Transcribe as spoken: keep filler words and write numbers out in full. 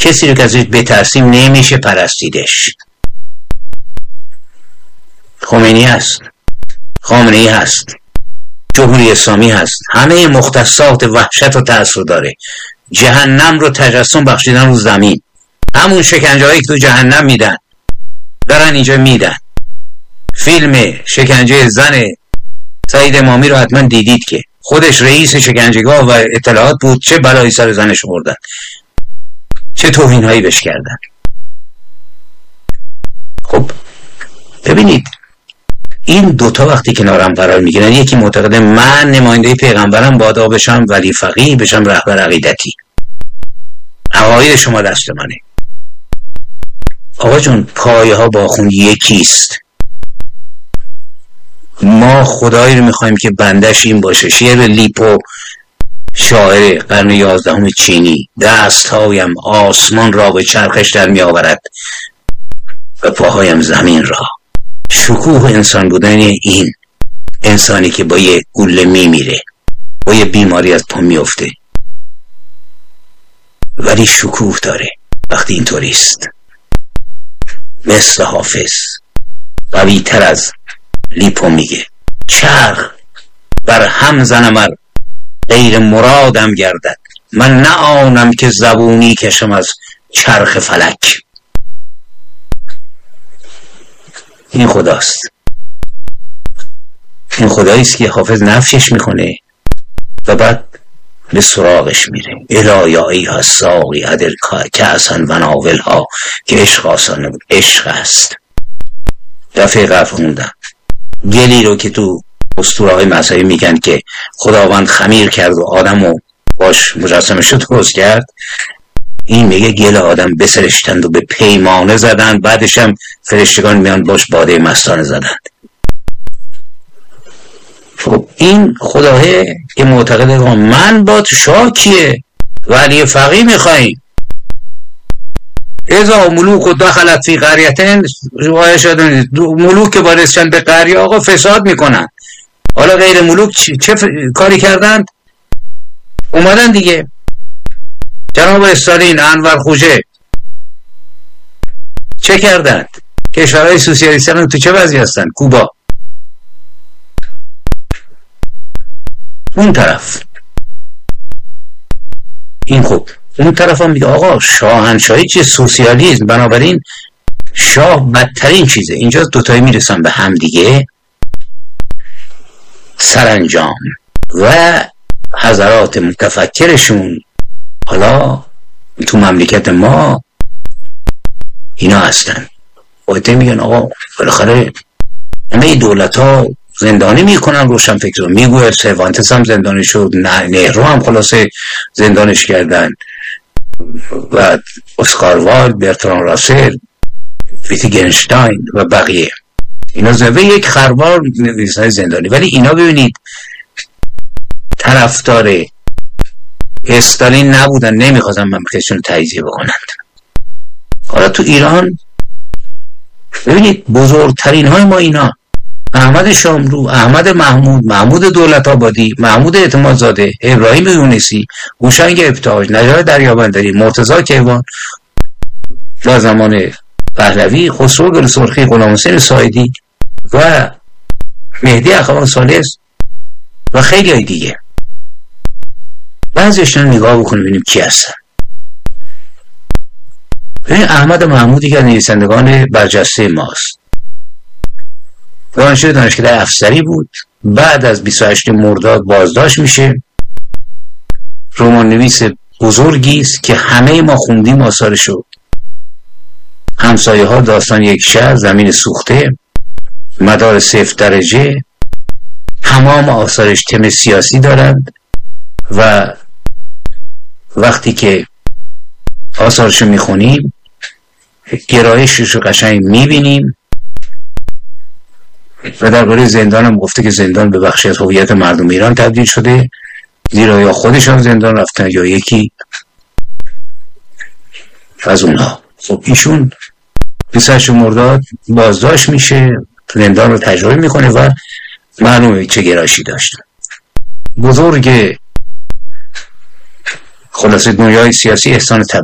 کسی رو که ازش بترسیم نمیشه پرستیدش. خمینی هست، خامنه ای هست، جمهوری اسلامی هست، همه مختصات وحشت و ترس رو داره. جهنم رو تجسم بخشیدن رو زمین، همون شکنجه هایی که تو جهنم میدن دارن اینجا میدن. فیلم شکنجه زن سعید امامی رو حتما دیدید که خودش رئیس شکنجهگاه و اطلاعات بود، چه بلایی سر زنش بردن، چه توهین هایی بهش کردن. خب ببینید این دوتا وقتی کنارم قرار میگیرن، یکی معتقده من نماینده پیغمبرم باید بشم ولی فقیه بشم رهبر عقیدتی، عقاید شما دست منه. آقا جون پایه ها با خون یکیست. ما خدایی رو میخوایم که بندش این باشه. شعر لیپو شاعر قرن یازدهم چینی، دست هایم آسمان را به چرخش در می آورد و پاهایم زمین را. شکوه انسان بودن این انسانی که با یه گوله میمیره، با یه بیماری از پا میفته، ولی شکوه داره وقتی اینطوریست. مثل حافظ قوی تر از لیپو میگه چرخ بر هم زنمر غیر مرادم گردد، من نه آنم که زبونی کشم از چرخ فلک. این خداست، این خداییست که حافظ نفشش میکنه و بعد به سراغش میره. الا ایها الساقی ادر کأسا و ناولها که عشق آسان بود، عشق است. دفعه قبل خوندم گلی رو که تو اسطوره‌های مذهبی میگن که خداوند خمیر کرد و آدمو باش مجسمه شد درست کرد، این میگه گل آدم بسرشتند و به پیمانه زدند، بعدش هم فرشتگان میان باش باده مستانه زدند. خب این خداه که معتقده من با تو شاکیه ولی فقیه میخواییم. ازا ملوک و دخلت فی قریتن، ملوک که بارستن به قریه آقا فساد میکنن. حالا غیر ملوک چه, چه ف... کاری کردند؟ اومدن دیگه. جناب استالین، انور خوجه چه کردند؟ کشورهای سوسیالیستی هم تو چه وضعی هستن؟ کوبا. اون طرف این خوب، اون طرف هم میگه آقا شاهنشاهی چه سوسیالیسم، بنابراین شاه بدترین چیزه. اینجا دوتایی میرسن به هم دیگه. سرانجام و حضرات متفکرشون حالا تو مملکت ما اینا هستن، باید میگن آقا بالاخره همه دولت ها زندانی میکنن روشن فکر رو. میگوید سروانتس هم زندانی شد، نهرو هم خلاصه زندانش کردن و اسکار وایلد، برتران راسل، ویتگنشتاین و بقیه. اینا زنده یک خروار نویسنده زندانی. ولی اینا ببینید طرفدار استالین نبودن، نمیخواستن مملکتشون تجزیه بکنند. حالا تو ایران ببینید بزرگترین های ما اینا احمد شاملو، احمد محمود، محمود دولت آبادی، محمود اعتمادزاده، ابراهیم یونسی، هوشنگ ابتهاج، نژاد دریابندری، مرتضی کیوان در زمان پهلوی، خسرو گل سرخی، غلام حسین ساعدی و مهدی اخوان ثالث و خیلی های دیگه. بعضیش رو نگاه بکنیم ببینیم کی هستن. ببین احمد محمودی که نویسندگان برجسته ماست، دانشجوی دانشکده افسری بود، بعد از بیست و هشتم مرداد بازداشت میشه. رمان نویس بزرگی است که همه ما خوندیم آثارشو. همسایه ها، داستان یک شهر، زمین سوخته، مدار صفر درجه، تمام آثارش تم سیاسی دارند و وقتی که آثارشو میخونیم گرایشش رو قشنگ میبینیم. و درباره زندان هم گفته که زندان به بخشی از هویت مردم ایران تبدیل شده، زیرا یا خودشان زندان رفتن یا یکی از اونها. خب ایشون بیست و هشتم مرداد بازداشت میشه، زندان رو تجربه میکنه و معلومه چه گرایشی داشت. بزرگ خلاصه دنیای سیاسی احسان